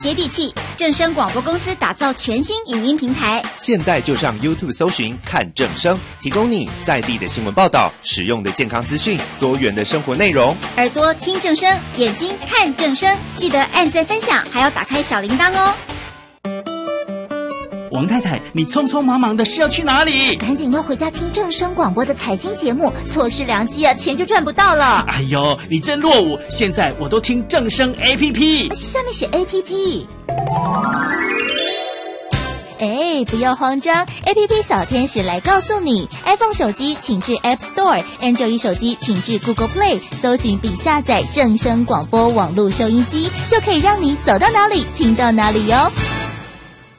接地气，正声广播公司打造全新影音平台。 现在就上 YouTube 搜寻看正声，提供你在地的新闻报道、实用的健康资讯、多元的生活内容。 耳朵听正声，眼睛看正声，记得按赞分享，还要打开小铃铛哦。 王太太，你匆匆忙忙的是要去哪里？ 赶紧要回家听正声广播的财经节目，错失良机啊，钱就赚不到了。 哎呦，你真落伍！现在我都听正声 APP， 下面写 APP。哎，不要慌张 ，APP 小天使来告诉你 ，iPhone 手机请至 App Store，Android 手机请至 Google Play， 搜寻并下载正声广播网络收音机，就可以让你走到哪里听到哪里哟。